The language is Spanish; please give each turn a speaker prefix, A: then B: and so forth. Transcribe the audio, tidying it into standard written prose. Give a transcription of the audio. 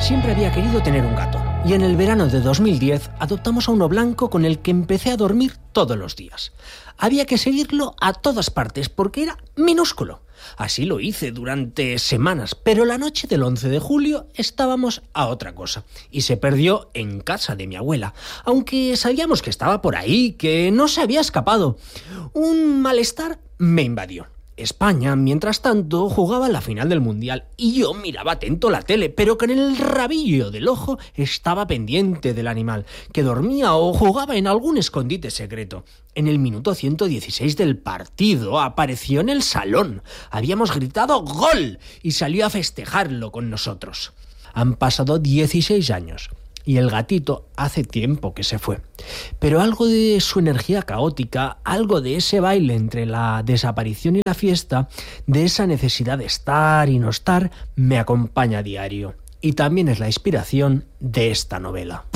A: Siempre había querido tener un gato, y en el verano de 2010 adoptamos a uno blanco con el que empecé a dormir todos los días. Había que seguirlo a todas partes porque era minúsculo. Así lo hice durante semanas, pero la noche del 11 de julio estábamos a otra cosa y se perdió en casa de mi abuela, aunque sabíamos que estaba por ahí, que no se había escapado. Un malestar me invadió. España, mientras tanto, jugaba la final del Mundial y yo miraba atento la tele, pero con el rabillo del ojo estaba pendiente del animal, que dormía o jugaba en algún escondite secreto. En el minuto 116 del partido apareció en el salón. Habíamos gritado ¡gol! Y salió a festejarlo con nosotros. Han pasado 16 años. Y el gatito hace tiempo que se fue. Pero algo de su energía caótica, algo de ese baile entre la desaparición y la fiesta, de esa necesidad de estar y no estar, me acompaña a diario. Y también es la inspiración de esta novela.